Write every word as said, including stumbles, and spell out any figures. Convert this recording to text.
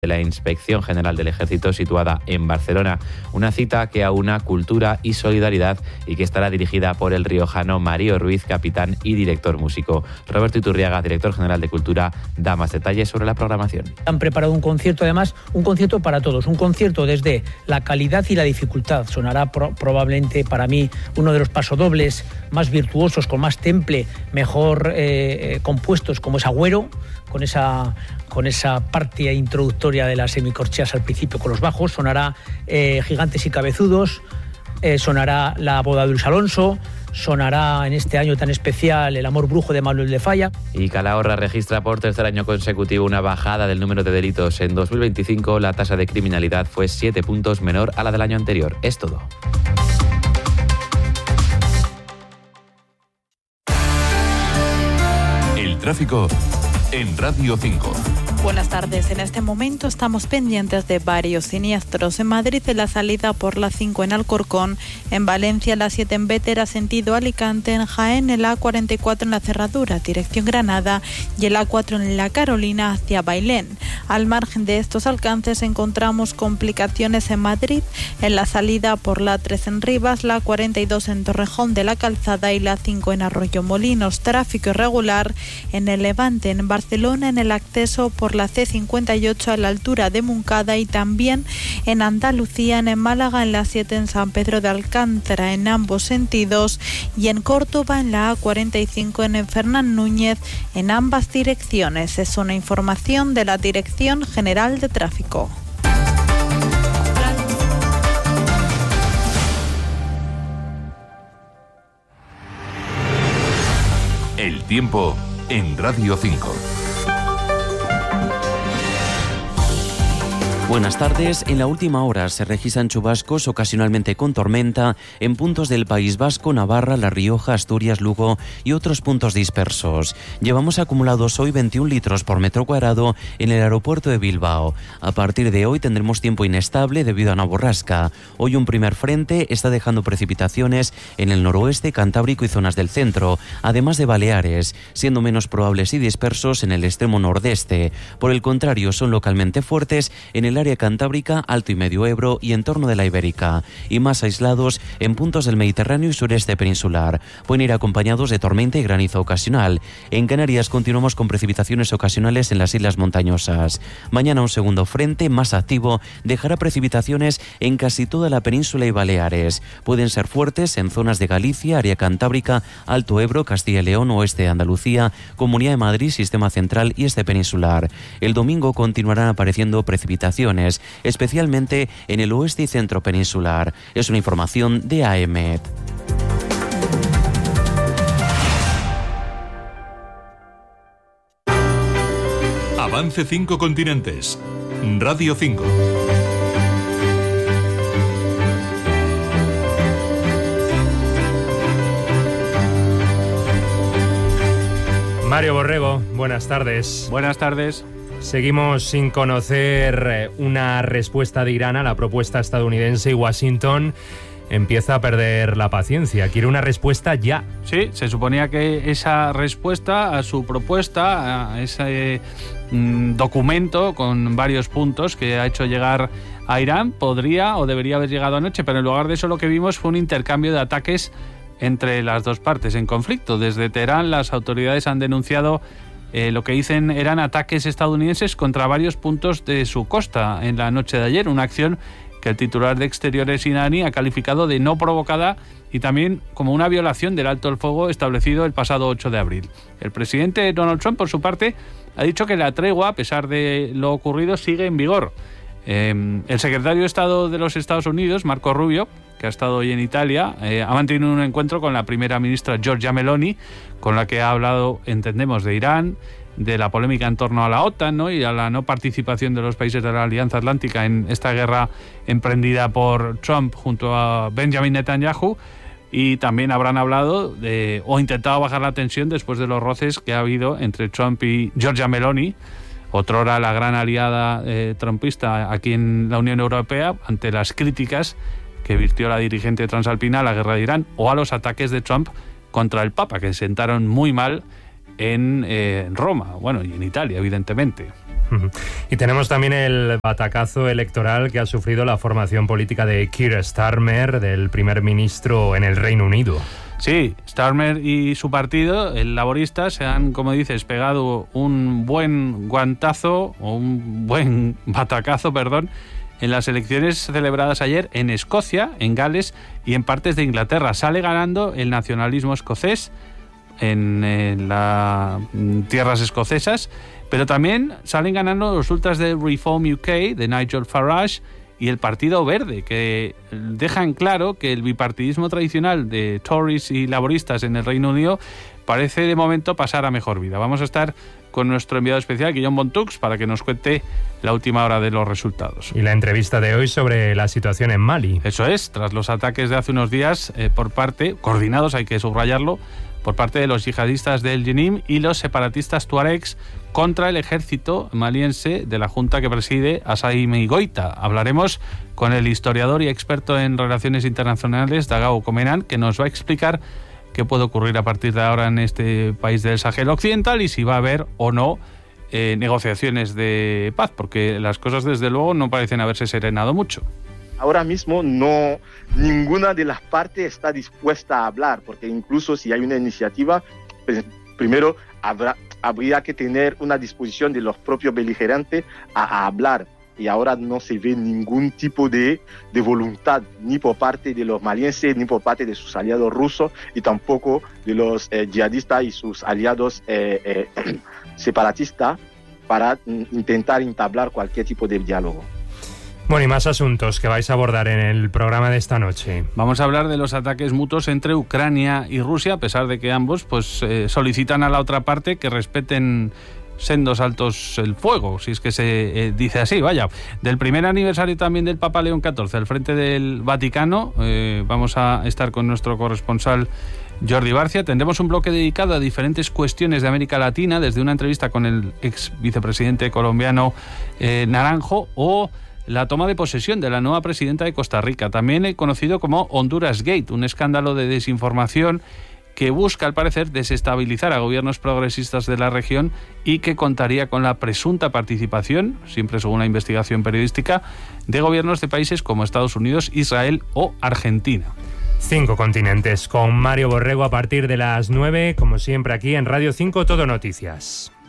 de la Inspección General del Ejército situada en Barcelona. Una cita que aúna cultura y solidaridad y que estará dirigida por el riojano Mario Ruiz, capitán y director músico. Roberto Iturriaga, director general de Cultura, da más detalles sobre la programación. Han preparado un concierto, además, un concierto para todos, un concierto desde la calidad y la dificultad. Sonará pro- probablemente para mí uno de los pasodobles más virtuosos, con más temple, mejor eh, compuestos, como es Agüero, con esa, con esa parte introductoria de las semicorcheas al principio con los bajos. Sonará eh, Gigantes y Cabezudos, eh, sonará La boda de Luis Alonso, sonará en este año tan especial El amor brujo de Manuel de Falla. Y Calahorra registra por tercer año consecutivo una bajada del número de delitos. En dos mil veinticinco la tasa de criminalidad fue siete puntos menor a la del año anterior. Es todo. El tráfico en Radio cinco. Buenas tardes. En este momento estamos pendientes de varios siniestros. En Madrid, en la salida por la cinco en Alcorcón, en Valencia, la siete en Bétera, sentido Alicante, en Jaén, el A cuarenta y cuatro en la Cerradura, dirección Granada, y el A cuatro en la Carolina hacia Bailén. Al margen de estos alcances encontramos complicaciones en Madrid, en la salida por la tres en Rivas, la cuarenta y dos en Torrejón de la Calzada y la cinco en Arroyomolinos. Tráfico irregular en el Levante, en Barcelona, en el acceso por la C cincuenta y ocho a la altura de Moncada, y también en Andalucía, en Málaga, en la siete en San Pedro de Alcántara en ambos sentidos, y en Córdoba en la A cuarenta y cinco en Fernán Núñez en ambas direcciones. Es una información de la Dirección General de Tráfico. El tiempo en Radio cinco. Buenas tardes. En la última hora se registran chubascos, ocasionalmente con tormenta, en puntos del País Vasco, Navarra, La Rioja, Asturias, Lugo y otros puntos dispersos. Llevamos acumulados hoy veintiún litros por metro cuadrado en el aeropuerto de Bilbao. A partir de hoy tendremos tiempo inestable debido a una borrasca. Hoy un primer frente está dejando precipitaciones en el noroeste, Cantábrico y zonas del centro, además de Baleares, siendo menos probables y dispersos en el extremo nordeste. Por el contrario, son localmente fuertes en el área cantábrica, Alto y Medio Ebro y entorno de la Ibérica, y más aislados en puntos del Mediterráneo y sureste peninsular. Pueden ir acompañados de tormenta y granizo ocasional. En Canarias continuamos con precipitaciones ocasionales en las islas montañosas. Mañana un segundo frente más activo dejará precipitaciones en casi toda la península y Baleares. Pueden ser fuertes en zonas de Galicia, área cantábrica, Alto Ebro, Castilla y León, oeste de Andalucía, Comunidad de Madrid, sistema central y este peninsular. El domingo continuarán apareciendo precipitaciones, especialmente en el oeste y centro peninsular. Es una información de A E M E T. Avance cinco continentes. Radio cinco. Mario Borrego, buenas tardes. Buenas tardes. Seguimos sin conocer una respuesta de Irán a la propuesta estadounidense y Washington empieza a perder la paciencia. Quiere una respuesta ya. Sí, se suponía que esa respuesta a su propuesta, a ese mm, documento con varios puntos que ha hecho llegar a Irán, podría o debería haber llegado anoche, pero en lugar de eso lo que vimos fue un intercambio de ataques entre las dos partes en conflicto. Desde Teherán las autoridades han denunciado Eh, lo que dicen eran ataques estadounidenses contra varios puntos de su costa en la noche de ayer, una acción que el titular de Exteriores iraní ha calificado de no provocada y también como una violación del alto el fuego establecido el pasado ocho de abril. El presidente Donald Trump, por su parte, ha dicho que la tregua, a pesar de lo ocurrido, sigue en vigor. Eh, el secretario de Estado de los Estados Unidos, Marco Rubio, que ha estado hoy en Italia, eh, ha mantenido un encuentro con la primera ministra Giorgia Meloni, con la que ha hablado, entendemos, de Irán, de la polémica en torno a la OTAN, ¿no?, y a la no participación de los países de la Alianza Atlántica en esta guerra emprendida por Trump junto a Benjamin Netanyahu, y también habrán hablado de, o intentado bajar la tensión después de los roces que ha habido entre Trump y Giorgia Meloni, otrora la gran aliada eh, trumpista aquí en la Unión Europea, ante las críticas que virtió la dirigente transalpina a la guerra de Irán o a los ataques de Trump contra el Papa, que sentaron muy mal en eh, Roma, bueno, y en Italia, evidentemente. Y tenemos también el batacazo electoral que ha sufrido la formación política de Keir Starmer, del primer ministro en el Reino Unido. Sí, Starmer y su partido, el Laborista, se han, como dices, pegado un buen guantazo, o un buen batacazo, perdón, en las elecciones celebradas ayer en Escocia, en Gales y en partes de Inglaterra. Sale ganando el nacionalismo escocés en, en las tierras escocesas, pero también salen ganando los ultras de Reform U K, de Nigel Farage, y el Partido Verde, que dejan claro que el bipartidismo tradicional de Tories y laboristas en el Reino Unido parece de momento pasar a mejor vida. Vamos a estar con nuestro enviado especial, Guillaume Bontux, para que nos cuente la última hora de los resultados. Y la entrevista de hoy sobre la situación en Mali. Eso es, tras los ataques de hace unos días eh, por parte, coordinados, hay que subrayarlo, por parte de los yihadistas del Jenim y los separatistas tuaregs contra el ejército maliense de la junta que preside Assimi Goïta. Hablaremos con el historiador y experto en relaciones internacionales, Dagao Comenan, que nos va a explicar qué puede ocurrir a partir de ahora en este país del Sahel Occidental y si va a haber o no eh, negociaciones de paz, porque las cosas desde luego no parecen haberse serenado mucho. Ahora mismo no, ninguna de las partes está dispuesta a hablar, porque incluso si hay una iniciativa, pues, primero habrá, habría que tener una disposición de los propios beligerantes a, a hablar. Y ahora no se ve ningún tipo de, de voluntad, ni por parte de los malienses, ni por parte de sus aliados rusos, y tampoco de los eh, yihadistas y sus aliados eh, eh, separatistas, para mm, intentar entablar cualquier tipo de diálogo. Bueno, y más asuntos que vais a abordar en el programa de esta noche. Vamos a hablar de los ataques mutuos entre Ucrania y Rusia, a pesar de que ambos pues eh, solicitan a la otra parte que respeten sendos altos el fuego, si es que se eh, dice así, vaya. Del primer aniversario también del Papa León catorce al frente del Vaticano, eh, vamos a estar con nuestro corresponsal Jordi Barcia. Tendremos un bloque dedicado a diferentes cuestiones de América Latina, desde una entrevista con el ex vicepresidente colombiano eh, Naranjo, o la toma de posesión de la nueva presidenta de Costa Rica, también conocido como Honduras Gate, un escándalo de desinformación que busca, al parecer, desestabilizar a gobiernos progresistas de la región y que contaría con la presunta participación, siempre según la investigación periodística, de gobiernos de países como Estados Unidos, Israel o Argentina. Cinco continentes, con Mario Borrego a partir de las nueve, como siempre aquí en Radio cinco Todo Noticias.